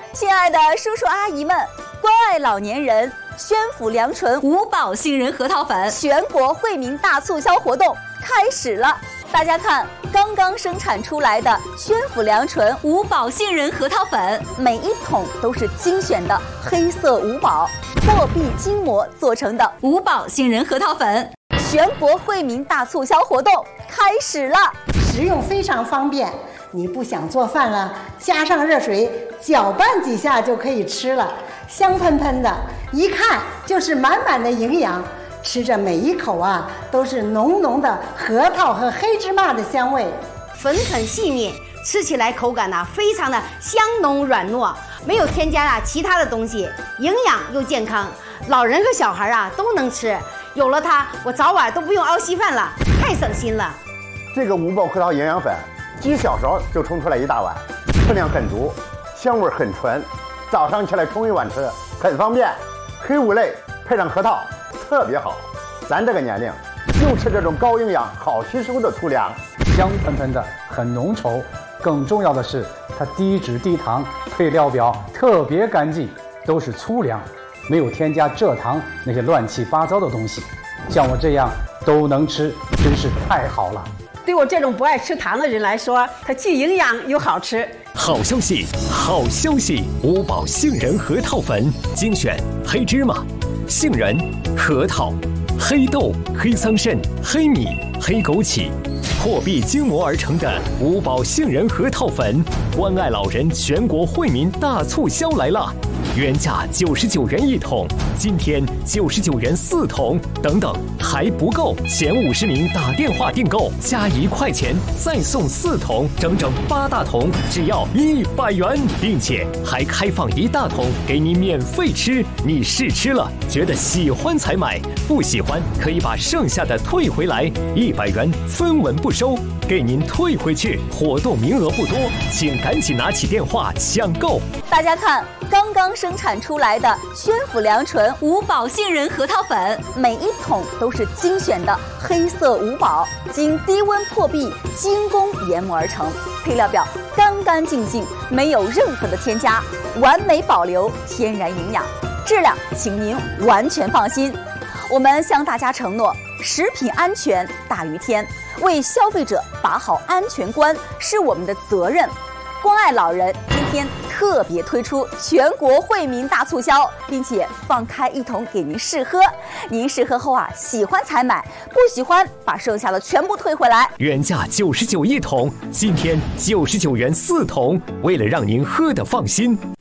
亲爱的叔叔阿姨们，关爱老年人，宣府良醇五宝杏仁核桃粉全国惠民大促销活动开始了。大家看，刚刚生产出来的宣府良醇五宝杏仁核桃粉，每一桶都是精选的黑色五宝货币筋膜做成的五宝杏仁核桃粉，全国惠民大促销活动开始了。 食用非常方便，你不想做饭了，加上热水搅拌几下就可以吃了，香喷喷的，一看就是满满的营养。吃着每一口啊，都是浓浓的核桃和黑芝麻的香味， 粉很细腻，吃起来口感非常的香浓软糯，没有添加其他的东西，营养又健康，老人和小孩都能吃。有了它，我早晚都不用熬稀饭了，太省心了。 这个五宝核桃营养粉，几小勺就冲出来一大碗，分量很足，香味很纯，早上起来冲一碗吃，很方便。黑五类配上核桃特别好，咱这个年龄就吃这种高营养好吸收的粗粮， 香喷喷的，很浓稠。更重要的是，它低脂低糖，配料表特别干净，都是粗粮，没有添加蔗糖那些乱七八糟的东西。像我这样都能吃，真是太好了。 对我这种不爱吃糖的人来说，它既营养又好吃。 好消息，好消息！五宝杏仁核桃粉精选黑芝麻、杏仁、核桃、黑豆、黑桑葚、黑米、黑枸杞，货币精磨而成的五宝杏仁核桃粉，关爱老人全国惠民大促销来了！原价99元一桶，今天99元4桶，等等还不够，前50名打电话订购加1块钱，再送4桶，整整8大桶，只要100元，并且还开放1大桶给你免费吃。你试吃了，觉得喜欢才买，不喜欢可以把剩下的退回来，100元分文不收，给您退回去。活动名额不多，请赶紧拿起电话抢购。 大家看，刚刚生产出来的宣府良醇五宝杏仁核桃粉，每一桶都是精选的黑色五宝，经低温破壁精工研磨而成，配料表干干净净，没有任何的添加，完美保留天然营养，质量请您完全放心。我们向大家承诺，食品安全大于天，为消费者把好安全关是我们的责任。关爱老人今天特别推出全国惠民大促销，并且放开一桶给您试喝，您试喝后喜欢才买，不喜欢把剩下的全部退回来。 原价99一桶，今天99元4桶，为了让您喝得放心，